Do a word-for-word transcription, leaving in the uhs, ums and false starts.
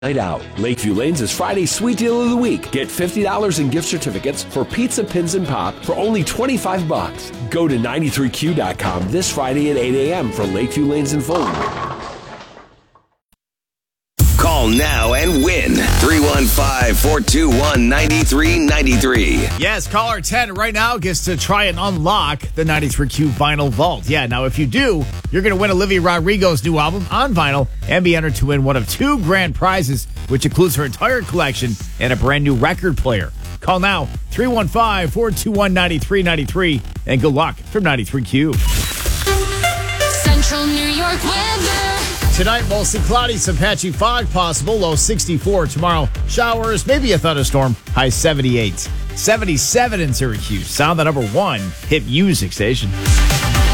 Night out. Lakeview Lanes is Friday's sweet deal of the week. Get fifty dollars in gift certificates for pizza, pins, and pop for only twenty-five bucks. Go to ninety-three Q dot com this Friday at eight a.m. for Lakeview Lanes and Fulton. Call now and win. three one five, four two one, nine three nine three. Yes, caller ten right now gets to try and unlock the ninety-three Q vinyl vault. Yeah, now if you do, you're going to win Olivia Rodrigo's new album on vinyl and be entered to win one of two grand prizes, which includes her entire collection and a brand new record player. Call now, three one five, four two one, nine three nine three, and good luck from ninety-three Q. Central New York weather. Tonight, mostly cloudy, some patchy fog possible, low sixty-four. Tomorrow, showers, maybe a thunderstorm, high seventy-eight. seventy-seven in Syracuse. Sound the number one hit music station.